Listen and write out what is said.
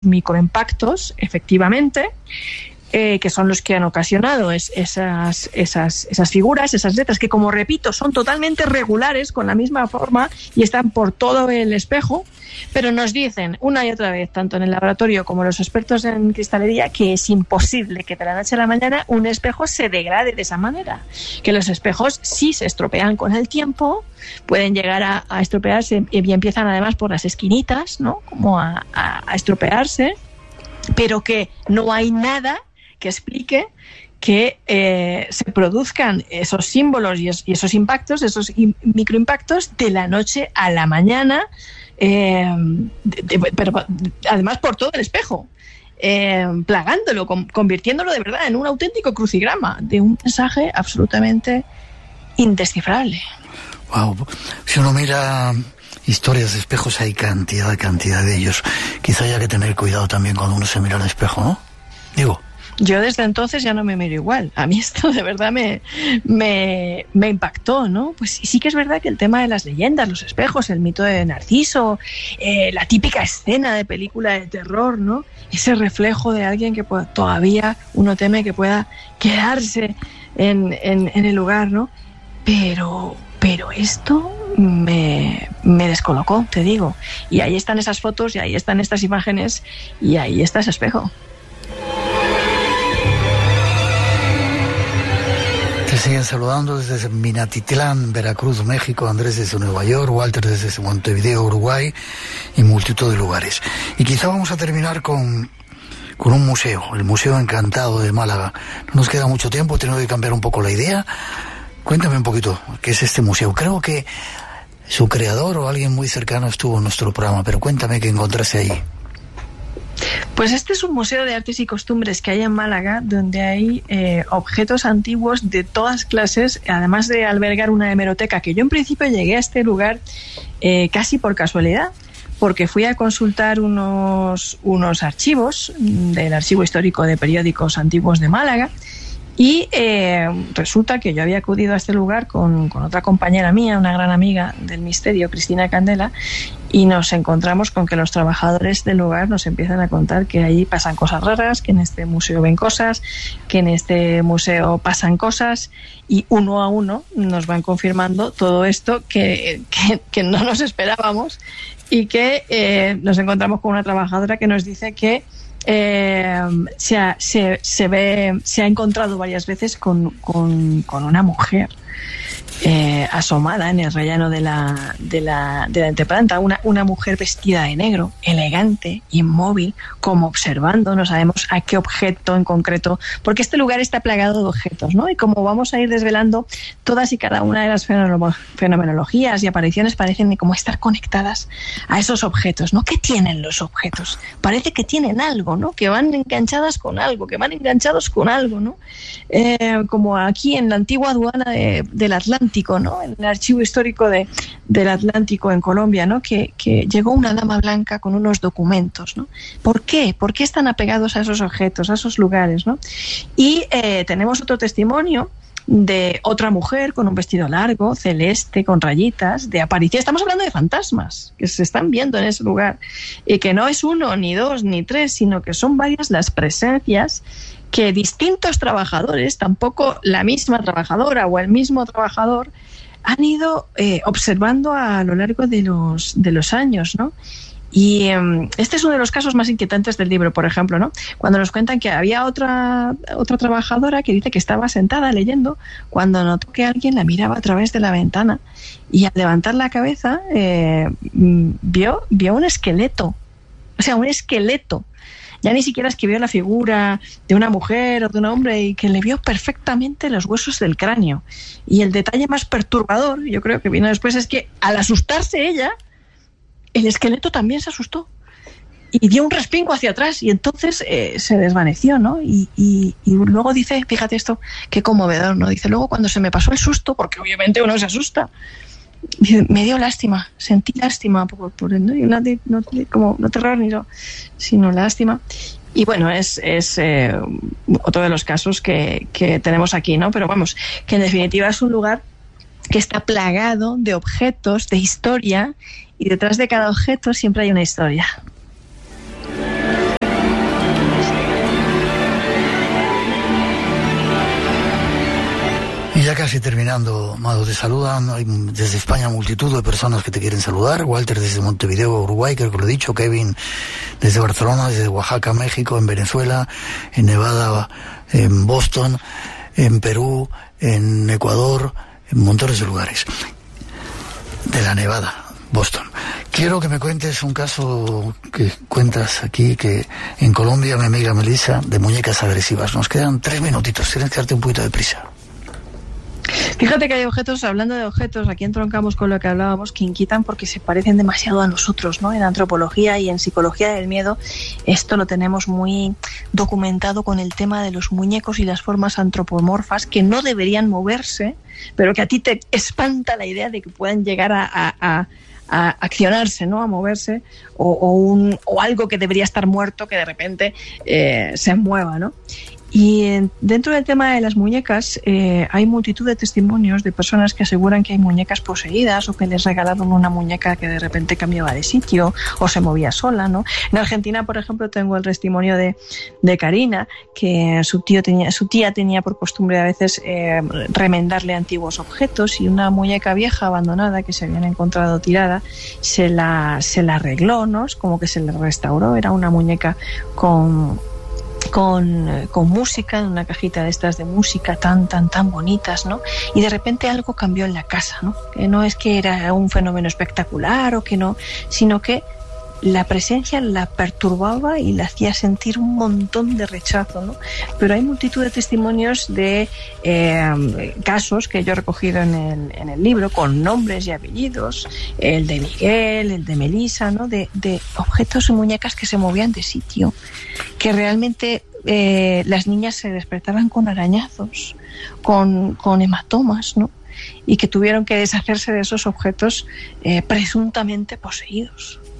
microimpactos, efectivamente, que son los que han ocasionado esas figuras, esas letras, que, como repito, son totalmente regulares, con la misma forma, y están por todo el espejo, pero nos dicen una y otra vez, tanto en el laboratorio como los expertos en cristalería, que es imposible que de la noche a la mañana un espejo se degrade de esa manera, que los espejos sí se estropean con el tiempo, pueden llegar a estropearse, y empiezan además por las esquinitas, ¿no?, como a estropearse, pero que no hay nada que explique que se produzcan esos símbolos y esos impactos, esos microimpactos, de la noche a la mañana, pero además por todo el espejo, plagándolo, convirtiéndolo de verdad en un auténtico crucigrama de un mensaje absolutamente indescifrable. Wow. Si uno mira historias de espejos, hay cantidad de ellos. Quizá haya que tener cuidado también cuando uno se mira al espejo, ¿no? Digo. Yo desde entonces ya no me miro igual. A mí esto de verdad me impactó, ¿no? Pues sí que es verdad que el tema de las leyendas, los espejos, el mito de Narciso, la típica escena de película de terror, ¿no? Ese reflejo de alguien que todavía uno teme que pueda quedarse en el lugar, ¿no? Pero esto me descolocó, te digo. Y ahí están esas fotos, y ahí están estas imágenes, y ahí está ese espejo. Te siguen saludando desde Minatitlán, Veracruz, México, Andrés desde Nueva York, Walter desde Montevideo, Uruguay, y multitud de lugares. Y quizá vamos a terminar con un museo, el Museo Encantado de Málaga. No nos queda mucho tiempo, he tenido que cambiar un poco la idea. Cuéntame un poquito qué es este museo. Creo que su creador o alguien muy cercano estuvo en nuestro programa, pero cuéntame qué encontraste ahí. Pues este es un museo de artes y costumbres que hay en Málaga, donde hay objetos antiguos de todas clases, además de albergar una hemeroteca, que yo en principio llegué a este lugar casi por casualidad, porque fui a consultar unos archivos del Archivo Histórico de Periódicos Antiguos de Málaga, y resulta que yo había acudido a este lugar con otra compañera mía, una gran amiga del misterio, Cristina Candela, y nos encontramos con que los trabajadores del lugar nos empiezan a contar que ahí pasan cosas raras, que en este museo ven cosas, que en este museo pasan cosas, y uno a uno nos van confirmando todo esto que no nos esperábamos, y que nos encontramos con una trabajadora que nos dice que se ha encontrado varias veces con una mujer asomada en el rellano de la entreplanta, una mujer vestida de negro, elegante, inmóvil, como observando, no sabemos a qué objeto en concreto, porque este lugar está plagado de objetos, ¿no? Y como vamos a ir desvelando, todas y cada una de las fenomenologías y apariciones parecen como estar conectadas a esos objetos, ¿no? ¿Qué tienen los objetos? Parece que tienen algo, ¿no? Que van enganchadas con algo, que van enganchados con algo, ¿no? Como aquí en la antigua aduana del Atlántico, ¿no? En el archivo histórico del Atlántico en Colombia, ¿no? Que llegó una dama blanca con unos documentos, ¿no? ¿Por qué? ¿Por qué están apegados a esos objetos, a esos lugares, ¿no? Y tenemos otro testimonio de otra mujer con un vestido largo, celeste, con rayitas, de aparición. Estamos hablando de fantasmas que se están viendo en ese lugar, y que no es uno, ni dos, ni tres, sino que son varias las presencias que distintos trabajadores, tampoco la misma trabajadora o el mismo trabajador, han ido observando a lo largo de los años, ¿no? Y este es uno de los casos más inquietantes del libro, por ejemplo, ¿no? Cuando nos cuentan que había otra trabajadora que dice que estaba sentada leyendo cuando notó que alguien la miraba a través de la ventana, y al levantar la cabeza vio un esqueleto, o sea, un esqueleto. Ya ni siquiera es que vio la figura de una mujer o de un hombre, y que le vio perfectamente los huesos del cráneo. Y el detalle más perturbador, yo creo que vino después, es que al asustarse ella, el esqueleto también se asustó y dio un respingo hacia atrás, y entonces se desvaneció, ¿no? Y luego dice, fíjate esto, qué conmovedor, ¿no? Dice, luego cuando se me pasó el susto, porque obviamente uno se asusta, dice, me dio lástima, sentí lástima por él, ¿no? Como no terror ni no, sino lástima. Y bueno, es otro de los casos que tenemos aquí, ¿no? Pero vamos, que en definitiva es un lugar que está plagado de objetos, de historia, y detrás de cada objeto siempre hay una historia. casi terminando, Mado, te saludan hay desde España multitud de personas que te quieren saludar. Walter desde Montevideo, Uruguay, creo que lo he dicho. Kevin desde Barcelona, desde Oaxaca, México, en Venezuela, en Nevada, en Boston, en Perú, en Ecuador, en montones de lugares. De la Nevada, Boston. Quiero que me cuentes un caso que cuentas aquí, que en Colombia, mi amiga Melissa, de muñecas agresivas. Nos quedan 3 minutitos, tienes que darte un poquito de prisa. Fíjate que hay objetos, hablando de objetos, aquí entroncamos con lo que hablábamos, que inquietan porque se parecen demasiado a nosotros, ¿no? En antropología y en psicología del miedo, esto lo tenemos muy documentado con el tema de los muñecos y las formas antropomorfas que no deberían moverse, pero que a ti te espanta la idea de que puedan llegar a accionarse, ¿no? A moverse, o algo que debería estar muerto que de repente se mueva, ¿no? Y dentro del tema de las muñecas hay multitud de testimonios de personas que aseguran que hay muñecas poseídas o que les regalaron una muñeca que de repente cambiaba de sitio o se movía sola, ¿no? En Argentina, por ejemplo, tengo el testimonio de Karina, que su tía tenía por costumbre a veces remendarle antiguos objetos, y una muñeca vieja abandonada que se habían encontrado tirada se la arregló, ¿no? Es como que se le restauró. Era una muñeca con música, en una cajita de estas de música tan bonitas, ¿no? Y de repente algo cambió en la casa, ¿no? Que no es que era un fenómeno espectacular o que no, sino que la presencia la perturbaba y la hacía sentir un montón de rechazo, ¿no? Pero hay multitud de testimonios de casos que yo he recogido en el libro, con nombres y apellidos, el de Miguel, el de Melissa, ¿no? De objetos y muñecas que se movían de sitio, que realmente las niñas se despertaban con arañazos, con hematomas, ¿no? Y que tuvieron que deshacerse de esos objetos presuntamente poseídos.